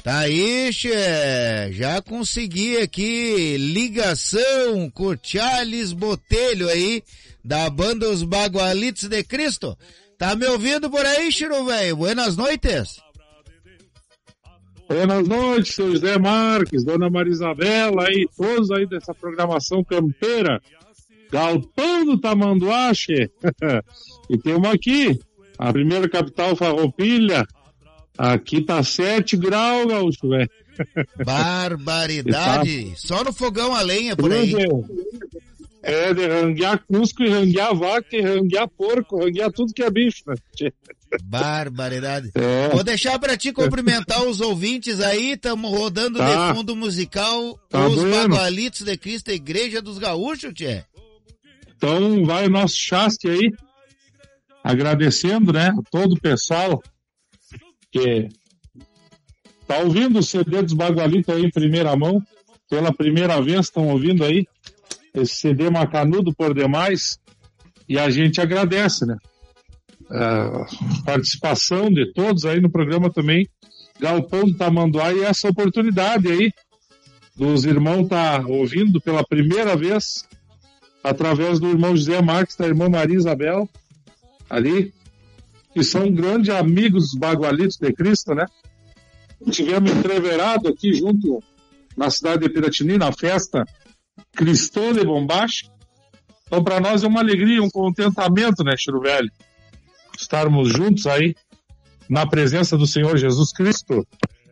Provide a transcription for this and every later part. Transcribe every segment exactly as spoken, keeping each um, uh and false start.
Tá aí, che, já consegui aqui ligação com o Charles Botelho aí, da banda Os Bagualitos de Cristo. Tá me ouvindo por aí, Chiru, velho? Buenas noites. Buenas noites, seu José Marques, dona Marisabela aí, todos aí dessa programação campeira. Galpão do Tamanduá, che. E temos aqui, a primeira capital farroupilha. Aqui tá sete graus, gaúcho, velho. Barbaridade. Tá... Só no fogão a lenha por aí. É, de ranguear cusco e ranguear vaca e ranguear porco, ranguear tudo que é bicho, né? Barbaridade. É. Vou deixar pra ti cumprimentar os ouvintes aí, estamos rodando tá. de fundo musical tá Os bueno. Bagualitos de Cristo, a Igreja dos Gaúchos, tchê. Então vai o nosso chaste aí, agradecendo, né, a todo o pessoal que tá ouvindo o C D dos Bagualitos aí em primeira mão, pela primeira vez estão ouvindo aí, esse C D macanudo por demais, e a gente agradece, né, a participação de todos aí no programa também, Galpão do Tamanduá, e essa oportunidade aí dos irmãos tá ouvindo pela primeira vez, através do irmão José Marques, da irmã Maria Isabel, ali, que são grandes amigos dos Bagualitos de Cristo, né? Tivemos entreverado aqui junto na cidade de Piratini, na festa Cristã de Bombacha. Então, para nós é uma alegria, um contentamento, né, Chiru Velho? Estarmos juntos aí, na presença do Senhor Jesus Cristo,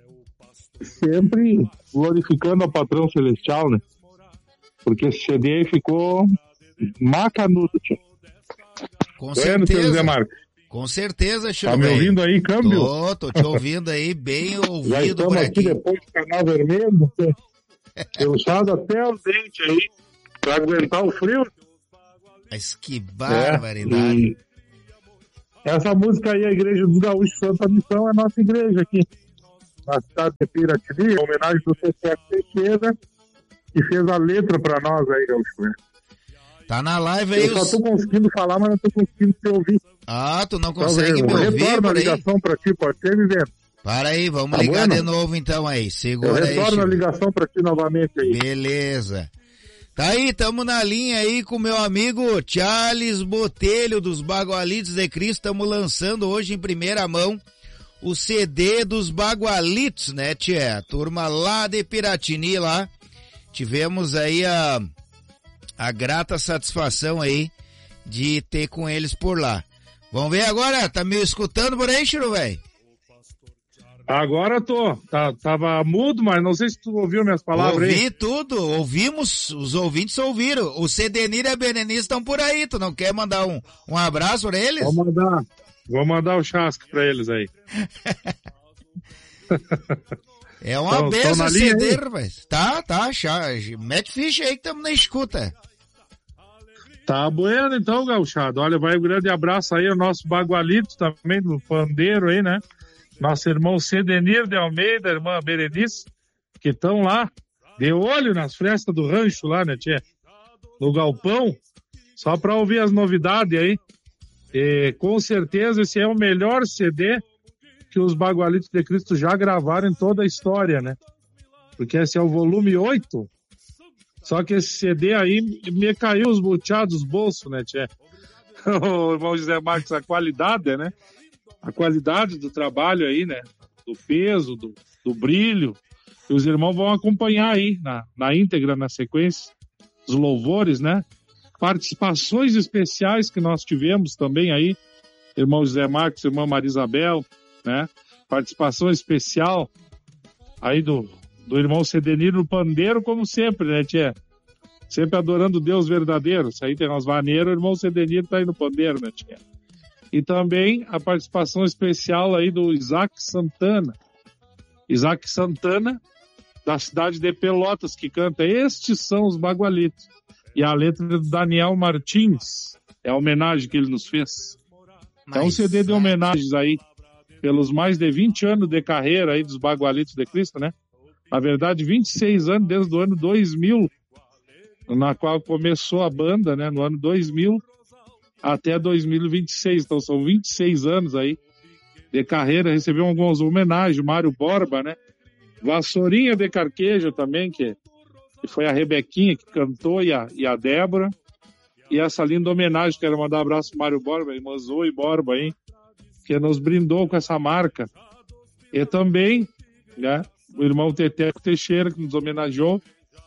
sempre glorificando ao patrão celestial, né? Porque esse C D aí ficou macanudo, tio. Com Bueno, certeza. Zé Com certeza, Chiru. Tá me ouvindo aí, câmbio? Tô, tô te ouvindo aí, bem ouvido. Já estamos por aqui aqui. depois do canal vermelho, puxado até o dente aí, pra aguentar o frio. Mas que barbaridade. É, e essa música aí, a Igreja dos Gaúchos Santa Missão, é a nossa igreja aqui, na cidade de Piratini, em homenagem do C C F Teixeira, que fez a letra pra nós aí, Gaúcho. Tá na live aí. Eu os... só tô conseguindo falar, mas não tô conseguindo te ouvir. Ah, tu não Então, consegue me ouvir retorno por a aí? ligação pra ti, pode ser, Vivendo? Para aí, vamos Tá ligar bueno? de novo então aí. Eu Segura aí, retorno a Chiru. ligação pra ti novamente aí. Beleza. Tá aí, tamo na linha aí com meu amigo Charles Botelho dos Bagualitos de Cristo. Estamos lançando hoje em primeira mão o C D dos Bagualitos, né, tia? A turma lá de Piratini lá. Tivemos aí a, a grata satisfação aí de ter com eles por lá. Vamos ver agora, tá me escutando por aí, Chiru, velho? Agora tô. Tá, tava mudo, mas não sei se tu ouviu minhas palavras Ouvi aí. tudo, ouvimos, os ouvintes ouviram. O Cedenir e a Berenice estão por aí, tu não quer mandar um, um abraço pra eles? Vou mandar, vou mandar o chasque pra eles aí. É uma Tão- tão benção na linha C D, aí? rapaz. Tá, tá, chá, mete ficha aí que estamos na escuta. Tá bueno então, gauchado. Olha, vai um grande abraço aí ao nosso Bagualito também, do pandeiro aí, né? Nosso irmão Cedenir de Almeida, irmã Berenice, que estão lá, de olho nas frestas do rancho lá, né, tia? No galpão, só pra ouvir as novidades aí. E com certeza esse é o melhor C D que os Bagualitos de Cristo já gravaram em toda a história, né? Porque esse é o volume oito. Só que esse C D aí me caiu os buteados dos bolsos, né, tia? O irmão José Marques, a qualidade, né? A qualidade do trabalho aí, né? Do peso, do, do brilho. E os irmãos vão acompanhar aí na, na íntegra, na sequência, os louvores, né? Participações especiais que nós tivemos também aí. Irmão José Marques, irmã Maria Isabel, né? Participação especial aí do, do irmão Cedenir no pandeiro, como sempre, né, tia? Sempre adorando o Deus verdadeiro. Isso aí tem umas vaneiras, o irmão Cedenir tá aí no pandeiro, né, tia? E também a participação especial aí do Isaac Santana. Isaac Santana, da cidade de Pelotas, que canta Estes São os Bagualitos. E a letra do Daniel Martins. É a homenagem que ele nos fez. Mas é um C D de homenagens aí, pelos mais de vinte anos de carreira aí dos Bagualitos de Cristo, né? Na verdade, vinte e seis anos desde o ano dois mil, na qual começou a banda, né? No ano dois mil até dois mil e vinte e seis. Então são vinte e seis anos aí de carreira. Recebeu algumas homenagens, Mário Borba, né? Vassourinha de Carquejo também, que, que foi a Rebequinha que cantou e a, e a Débora. E essa linda homenagem, quero mandar um abraço pro Mário Borba, irmã Zoe Borba, hein, que nos brindou com essa marca. E também, né, o irmão Teteco Teixeira, que nos homenageou.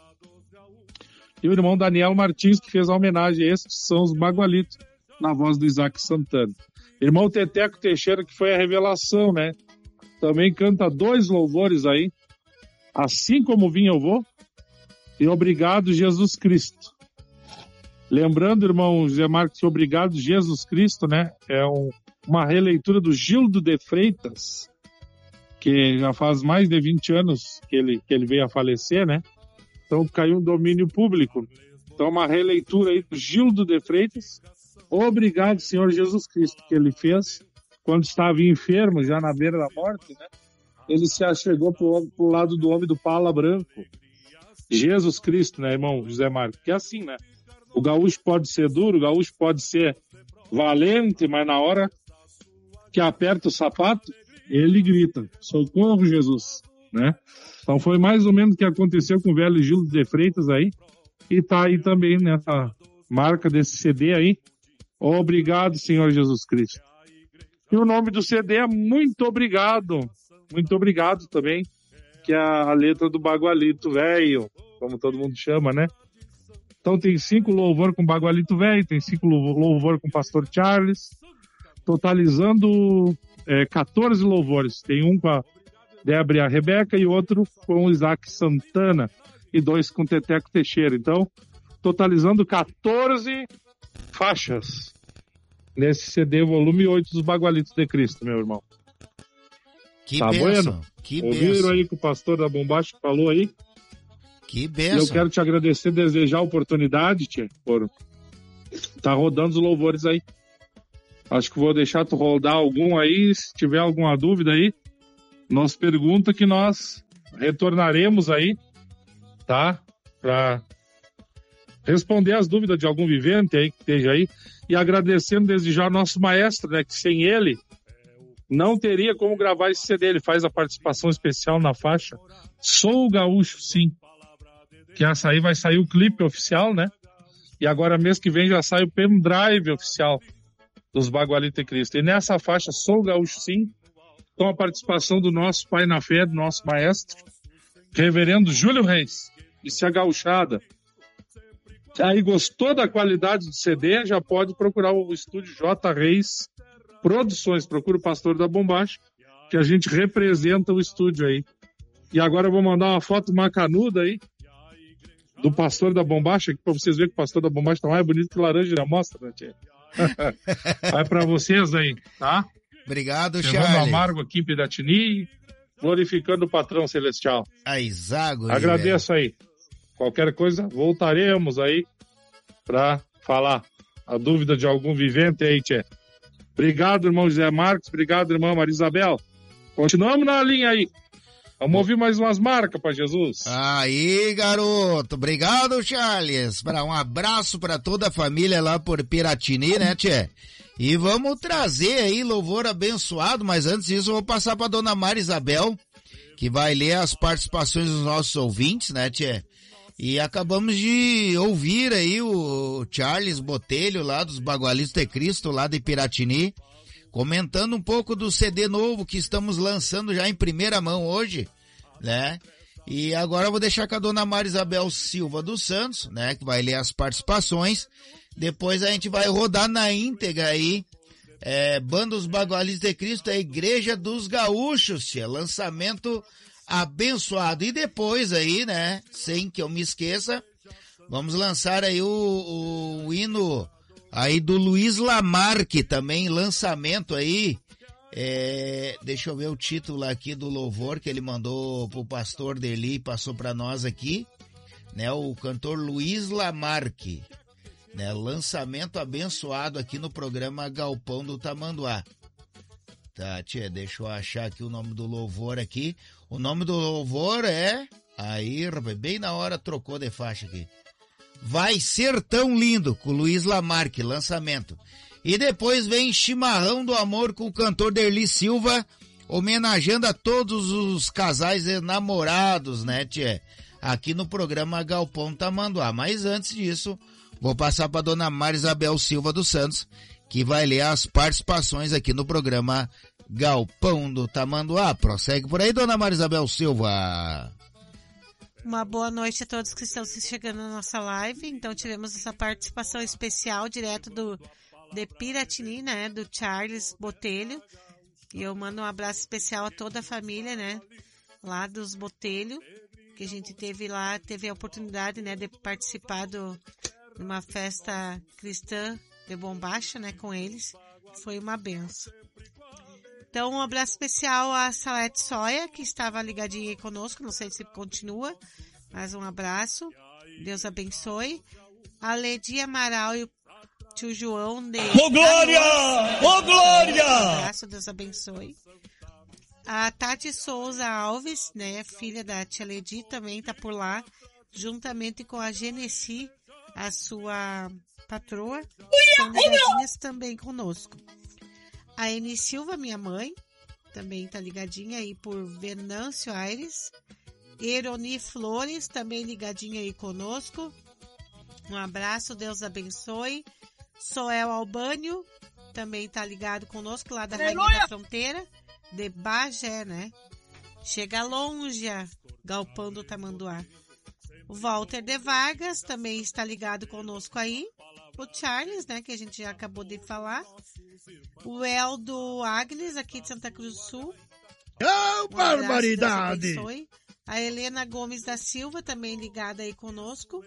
E o irmão Daniel Martins, que fez a homenagem a esses, que são os Bagualitos, na voz do Isaac Santana. Irmão Teteco Teixeira, que foi a revelação, né? Também canta dois louvores aí. Assim como vim eu vou. E Obrigado, Jesus Cristo. Lembrando, irmão José Marcos, que Obrigado, Jesus Cristo, né? É um, uma releitura do Gildo de Freitas, que já faz mais de vinte anos que ele, que ele veio a falecer, né? Então caiu um domínio público. Então uma releitura aí do Gildo de Freitas. Obrigado, Senhor Jesus Cristo, que ele fez quando estava enfermo, já na beira da morte, né? Ele se achegou pro, pro lado do homem do pala branco. Jesus Cristo, né, irmão José Marcos? Que é assim, né? O gaúcho pode ser duro, o gaúcho pode ser valente, mas na hora que aperta o sapato, ele grita, socorro, Jesus, né? Então foi mais ou menos o que aconteceu com o velho Gildo de Freitas aí, e tá aí também nessa marca desse C D aí. Obrigado, Senhor Jesus Cristo. E o nome do C D é Muito Obrigado, muito obrigado também, que é a letra do Bagualito Velho, como todo mundo chama, né? Então tem cinco louvor com Bagualito Velho, tem cinco louvor com Pastor Charles, totalizando é, quatorze louvores. Tem um com a Débora e a Rebeca e outro com o Isaac Santana e dois com Teteco Teixeira. Então, totalizando quatorze faixas nesse C D volume oito dos Bagualitos de Cristo, meu irmão. Que tá bênção, bueno? que Ouviram bênção. aí que o pastor da Bombacha falou aí? Que E benção. eu quero te agradecer, desejar a oportunidade, tia, por tá rodando os louvores aí. Acho que vou deixar tu rodar algum aí, se tiver alguma dúvida aí, nos pergunta que nós retornaremos aí, tá? Pra responder as dúvidas de algum vivente aí que esteja aí. E agradecendo desde já ao nosso maestro, né? Que sem ele não teria como gravar esse C D. Ele faz a participação especial na faixa Sou Gaúcho, sim. Que essa aí vai sair o clipe oficial, né? E agora mês que vem já sai o pendrive oficial dos Bagualitos de Cristo. E nessa faixa Sou Gaúcho, sim, com a participação do nosso pai na fé, do nosso maestro, reverendo Júlio Reis. E se a gauchada aí gostou da qualidade do C D, já pode procurar o estúdio J. Reis Produções. Procura o pastor da Bombacha, que a gente representa o estúdio aí. E agora eu vou mandar uma foto macanuda aí do pastor da Bombacha, aqui pra vocês verem que o pastor da Bombacha tá mais bonito que laranja da mostra, né, tia? Vai pra vocês aí, tá? Obrigado, Fernando Charlie. Amargo aqui em Piratini, glorificando o patrão celestial. A Isago. Agradeço aí. Qualquer coisa, voltaremos aí pra falar a dúvida de algum vivente aí, tia. Obrigado, irmão José Marcos. Obrigado, irmã Maria Isabel. Continuamos na linha aí. Vamos ouvir mais umas marcas para Jesus. Aí, garoto. Obrigado, Charles. Pra um abraço para toda a família lá por Piratini, né, tchê? E vamos trazer aí louvor abençoado, mas antes disso eu vou passar para dona Maria Isabel, que vai ler as participações dos nossos ouvintes, né, tchê? E acabamos de ouvir aí o Charles Botelho lá dos Bagualitos de Cristo, lá de Piratini, comentando um pouco do C D novo que estamos lançando já em primeira mão hoje, né? E agora eu vou deixar com a dona Maria Isabel Silva dos Santos, né? Que vai ler as participações. Depois a gente vai rodar na íntegra aí, é, Banda dos Bagualitos de Cristo, a Igreja dos Gaúchos, tia, lançamento abençoado. E depois aí, né, sem que eu me esqueça, vamos lançar aí o, o, o hino aí do Luiz Lamarque também, lançamento aí, é, deixa eu ver o título aqui do louvor que ele mandou pro pastor Deli e passou pra nós aqui, né, o cantor Luiz Lamarque, né, lançamento abençoado aqui no programa Galpão do Tamanduá. Tá, tia, deixa eu achar aqui o nome do louvor aqui. O nome do louvor é... Aí, bem na hora trocou de faixa aqui. Vai Ser Tão Lindo, com Luiz Lamarque, lançamento. E depois vem Chimarrão do Amor com o cantor Derli Silva, homenageando a todos os casais namorados, né, tchê? Aqui no programa Galpão Tamanduá. Mas antes disso, vou passar para dona Maria Isabel Silva dos Santos, que vai ler as participações aqui no programa Galpão do Tamanduá. Prossegue por aí, dona Maria Isabel Silva. Uma boa noite a todos que estão se chegando na nossa live. Então tivemos essa participação especial direto do de Piratini, né, do Charles Botelho. E eu mando um abraço especial a toda a família, né, lá dos Botelho, que a gente teve lá, teve a oportunidade, né, de participar do, de uma festa cristã de bombacha, né, com eles. Foi uma benção. Então, um abraço especial a Salete Soia, que estava ligadinha aí conosco, não sei se continua, mas um abraço. Deus abençoe. A Ledi Amaral e o tio João de... Ô, Glória! Ô, Glória! Um abraço, Deus abençoe. A Tati Souza Alves, né, filha da tia Ledi, também está por lá, juntamente com a Genesi, a sua patroa, estão ligadinhas também conosco. A Eni Silva, minha mãe, também está ligadinha aí por Venâncio Aires. Eroni Flores, também ligadinha aí conosco. Um abraço, Deus abençoe. Soel Albânio, também está ligado conosco, lá da Rainha da Fronteira, de Bagé, né? Chega longe a Galpão do Tamanduá. O Walter de Vargas também está ligado conosco aí. O Charles, né, que a gente já acabou de falar. O Eldo Agnes, aqui de Santa Cruz do Sul. Oh, um barbaridade! Abraço, a Helena Gomes da Silva, também ligada aí conosco.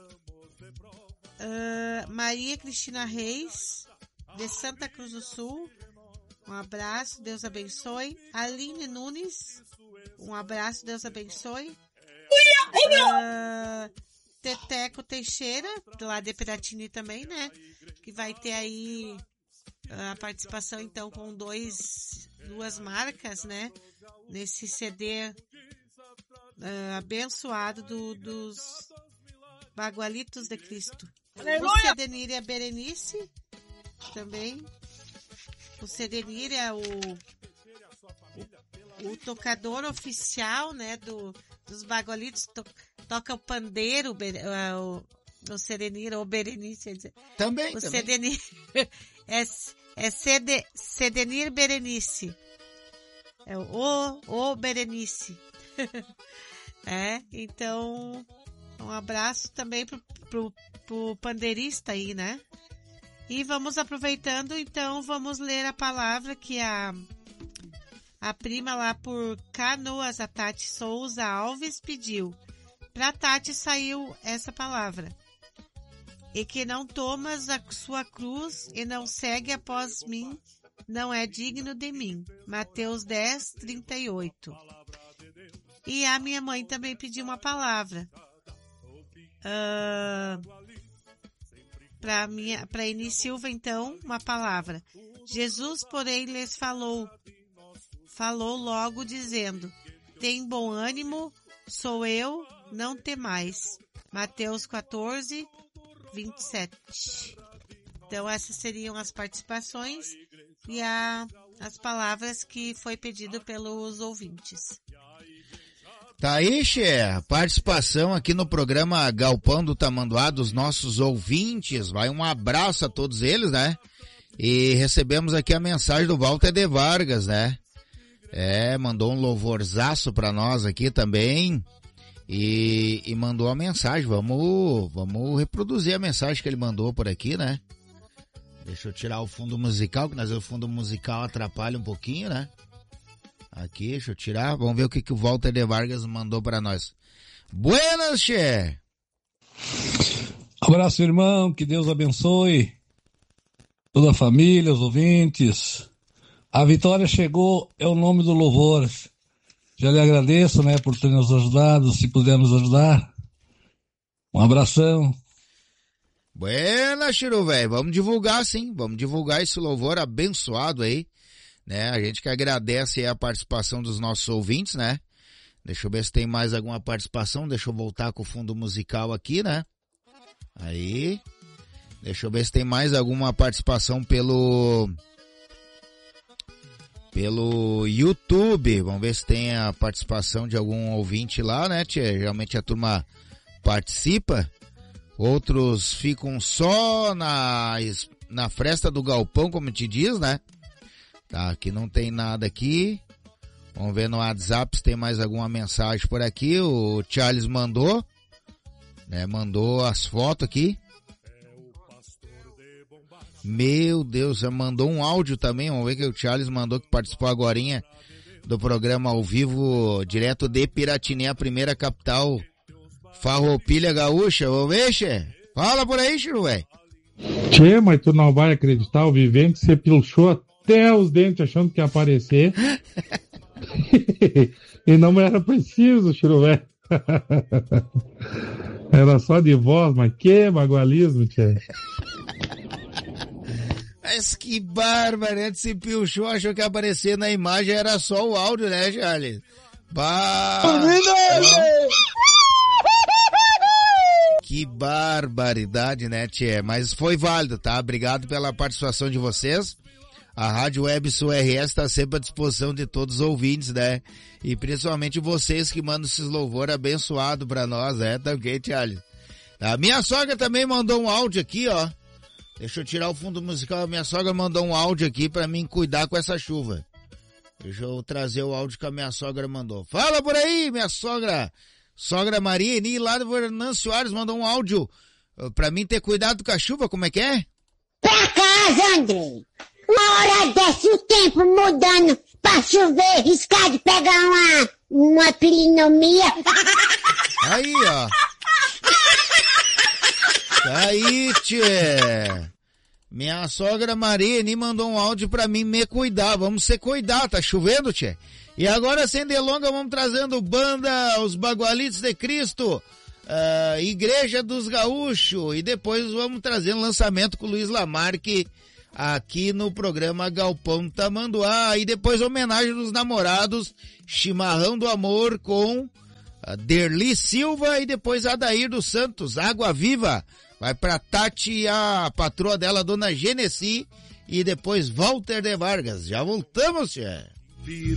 Uh, Maria Cristina Reis, de Santa Cruz do Sul. Um abraço, Deus abençoe. Aline Nunes, um abraço, Deus abençoe. Uh, Teteco Teixeira, lá de Piratini também, né? Que vai ter aí a participação, então, com dois, duas marcas, né? Nesse C D uh, abençoado do, dos Bagualitos de Cristo. O Sedenir e a Berenice, também. O Sedenir é o, o, o tocador oficial, né, do, dos Bagualitos, to, toca o pandeiro, o, o Sedenir, ou Berenice. Também, o também. Sedenir é, é Cede, Sedenir Berenice. É o, o Berenice. É, então, um abraço também pro, pro, pro pandeirista aí, né? E vamos aproveitando, então, vamos ler a palavra que a, a prima lá por Canoas, a Tati Souza Alves, pediu. Pra Tati saiu essa palavra. E que não tomas a sua cruz e não segue após mim, não é digno de mim. Mateus dez, trinta e oito. E a minha mãe também pediu uma palavra. Uh, para minha, para Eni Silva, então, uma palavra. Jesus, porém, lhes falou, falou logo dizendo, tem bom ânimo, sou eu, não temais. Mateus quatorze, vinte e sete. Então, essas seriam as participações e a, as palavras que foi pedido pelos ouvintes. Tá aí, Xê, participação aqui no programa Galpão do Tamanduá dos nossos ouvintes. Vai um abraço a todos eles, né? E recebemos aqui a mensagem do Walter de Vargas, né? É, mandou um louvorzaço pra nós aqui também. E, e mandou a mensagem. Vamos, vamos reproduzir a mensagem que ele mandou por aqui, né? Deixa eu tirar o fundo musical, que às vezes o fundo musical atrapalha um pouquinho, né? Aqui, deixa eu tirar. Vamos ver o que, que o Walter de Vargas mandou para nós. Buenas, Che! Abraço, irmão. Que Deus abençoe toda a família, os ouvintes. A vitória chegou, é o nome do louvor. Já lhe agradeço, né, por ter nos ajudado, se pudermos ajudar. Um abração. Buenas, Chiru, velho. Vamos divulgar, sim. Vamos divulgar esse louvor abençoado aí. Né, a gente que agradece a participação dos nossos ouvintes, né? Deixa eu ver se tem mais alguma participação. Deixa eu voltar com o fundo musical aqui, né? Aí. Deixa eu ver se tem mais alguma participação pelo pelo YouTube. Vamos ver se tem a participação de algum ouvinte lá, né, tia? Geralmente a turma participa. Outros ficam só na, na fresta do galpão, como te diz, né? Tá, aqui não tem nada aqui. Vamos ver no WhatsApp se tem mais alguma mensagem por aqui. O Charles mandou, né? Mandou as fotos aqui. Meu Deus, já mandou um áudio também. Vamos ver que o Charles mandou, que participou agorinha do programa ao vivo, direto de Piratiné, a primeira capital farroupilha gaúcha. Vamos ver, che? Fala por aí, Chiru, velho. Tchê, mas tu não vai acreditar, o Vivente se pilchou até os dentes achando que ia aparecer. E não era preciso, Chiru, velho. Era só de voz, mas que bagualismo, tchê. Mas que bárbaro, né? Se pilchou, achou que ia aparecer na imagem, era só o áudio, né, Charles? Bah... Que barbaridade, né, tchê? Mas foi válido, tá? Obrigado pela participação de vocês. A Rádio Web Sul R S está sempre à disposição de todos os ouvintes, né? E principalmente vocês que mandam esses louvores abençoados pra nós, né? Tá ok, Charles? A minha sogra também mandou um áudio aqui, ó. Deixa eu tirar o fundo musical. A minha sogra mandou um áudio aqui pra mim cuidar com essa chuva. Deixa eu trazer o áudio que a minha sogra mandou. Fala por aí, minha sogra. Sogra Maria Eni, lá do Fernando Soares, mandou um áudio pra mim ter cuidado com a chuva. Como é que é? Pra casa, André. Uma hora dessa o tempo mudando pra chover, riscar de pegar uma, uma pilinomia. Aí, ó. Aí, tchê. Minha sogra Maria mandou um áudio pra mim me cuidar. Vamos se cuidar, tá chovendo, tchê. E agora, sem delonga, vamos trazendo banda Os Bagualitos de Cristo, uh, Igreja dos Gaúchos, e depois vamos trazendo lançamento com o Luiz Lamarque aqui no programa Galpão Tamanduá. E depois homenagem dos namorados, Chimarrão do Amor com uh, Derli Silva, e depois Adair dos Santos, Água Viva. Vai pra Tati, a patroa dela, Dona Genesi, e depois Walter de Vargas. Já voltamos, tchê.